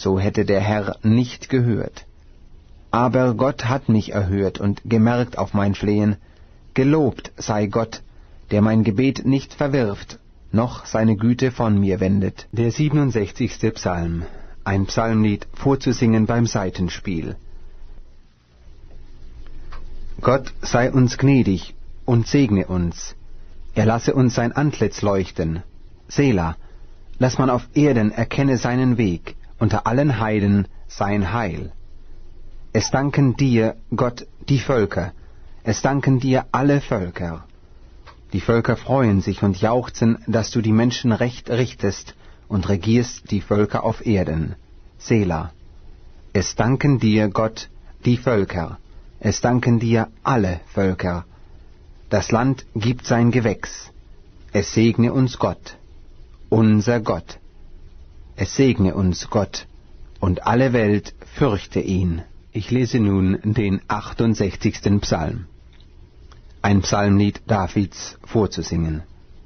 so hätte der Herr nicht gehört. Aber Gott hat mich erhört und gemerkt auf mein Flehen. Gelobt sei Gott, der mein Gebet nicht verwirft, noch seine Güte von mir wendet. Der 67. Psalm, ein Psalmlied vorzusingen beim Saitenspiel. Gott sei uns gnädig und segne uns. Er lasse uns sein Antlitz leuchten. Selah, lass man auf Erden erkenne seinen Weg, unter allen Heiden sein Heil. Es danken dir, Gott, die Völker, es danken dir alle Völker. Die Völker freuen sich und jauchzen, dass du die Menschen recht richtest und regierst die Völker auf Erden. Selah. Es danken dir, Gott, die Völker, es danken dir alle Völker. Das Land gibt sein Gewächs. Es segne uns Gott, unser Gott. Es segne uns Gott, und alle Welt fürchte ihn. Ich lese nun den 68. Psalm. Ein Psalmlied Davids vorzusingen.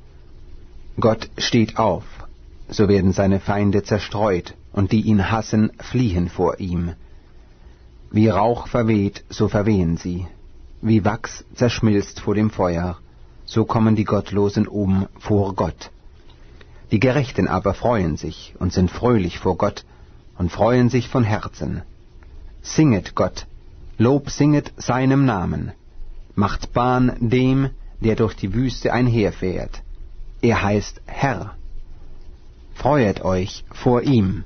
Gott steht auf, so werden seine Feinde zerstreut, und die ihn hassen, fliehen vor ihm. Wie Rauch verweht, so verwehen sie. Wie Wachs zerschmilzt vor dem Feuer, so kommen die Gottlosen vor Gott. Die Gerechten aber freuen sich und sind fröhlich vor Gott und freuen sich von Herzen. Singet Gott, Lob singet seinem Namen, macht Bahn dem, der durch die Wüste einherfährt. Er heißt Herr. Freuet euch vor ihm.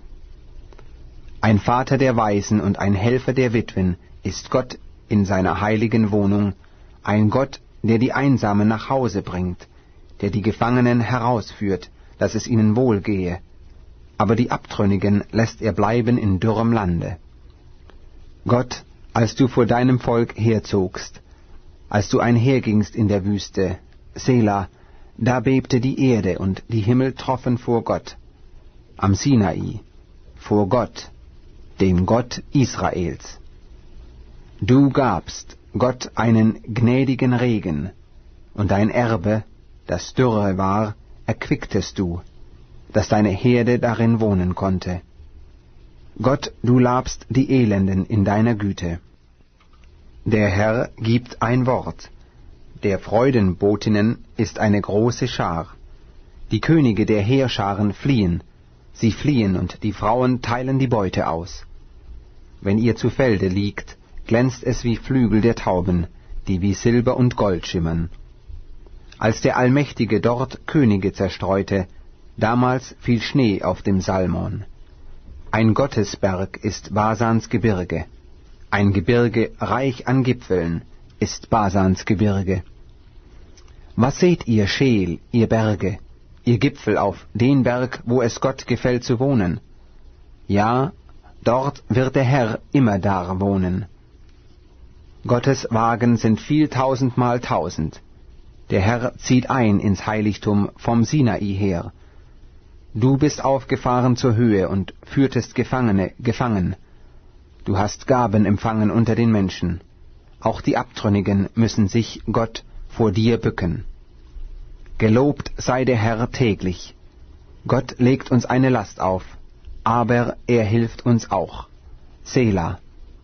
Ein Vater der Waisen und ein Helfer der Witwen ist Gott in seiner heiligen Wohnung, ein Gott, der die Einsamen nach Hause bringt, der die Gefangenen herausführt, dass es ihnen wohl gehe, aber die Abtrünnigen lässt er bleiben in dürrem Lande. Gott, als du vor deinem Volk herzogst, als du einhergingst in der Wüste, Selah, da bebte die Erde und die Himmel troffen vor Gott, am Sinai, vor Gott, dem Gott Israels. Du gabst Gott einen gnädigen Regen, und dein Erbe, das dürre war, erquicktest du, dass deine Herde darin wohnen konnte. Gott, du labst die Elenden in deiner Güte. Der Herr gibt ein Wort, der Freudenbotinnen ist eine große Schar. Die Könige der Heerscharen fliehen, sie fliehen und die Frauen teilen die Beute aus. Wenn ihr zu Felde liegt, glänzt es wie Flügel der Tauben, die wie Silber und Gold schimmern. Als der Allmächtige dort Könige zerstreute, damals fiel Schnee auf dem Salmon. Ein Gottesberg ist Basans Gebirge, ein Gebirge reich an Gipfeln ist Basans Gebirge. Was seht ihr, Scheel, ihr Berge, ihr Gipfel auf den Berg, wo es Gott gefällt zu wohnen? Ja, dort wird der Herr immerdar wohnen. Gottes Wagen sind viel tausendmal tausend. Der Herr zieht ein ins Heiligtum vom Sinai her. Du bist aufgefahren zur Höhe und führtest Gefangene gefangen. Du hast Gaben empfangen unter den Menschen. Auch die Abtrünnigen müssen sich, Gott, vor dir bücken. Gelobt sei der Herr täglich. Gott legt uns eine Last auf, aber er hilft uns auch. Selah.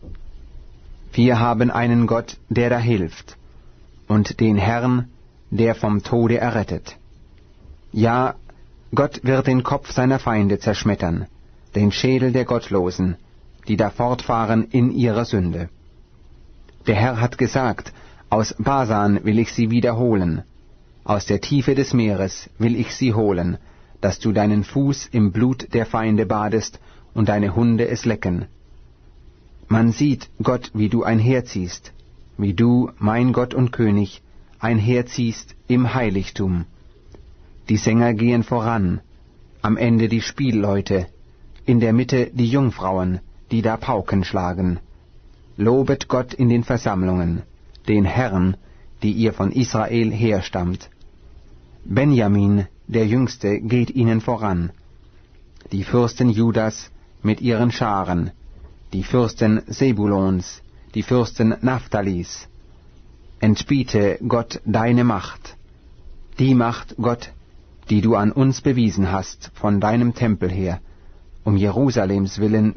Wir haben einen Gott, der da hilft, und den Herrn, der vom Tode errettet. Ja, Gott wird den Kopf seiner Feinde zerschmettern, den Schädel der Gottlosen, die da fortfahren in ihrer Sünde. Der Herr hat gesagt, aus Basan will ich sie wiederholen, aus der Tiefe des Meeres will ich sie holen, dass du deinen Fuß im Blut der Feinde badest und deine Hunde es lecken. Man sieht, Gott, wie du einherziehst, wie du, mein Gott und König, einherziehst im Heiligtum. Die Sänger gehen voran, am Ende die Spielleute, in der Mitte die Jungfrauen, die da Pauken schlagen. Lobet Gott in den Versammlungen, den Herrn, die ihr von Israel herstammt. Benjamin, der Jüngste, geht ihnen voran. Die Fürsten Judas mit ihren Scharen, die Fürsten Sebulons, die Fürsten Naphtalis. Entbiete, Gott, deine Macht, die Macht, Gott, die du an uns bewiesen hast von deinem Tempel her, um Jerusalems willen